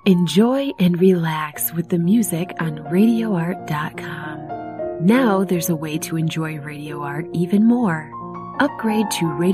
Enjoy and relax with the music on RadioArt.com. Now there's a way to enjoy Radio Art even more. Upgrade to Radio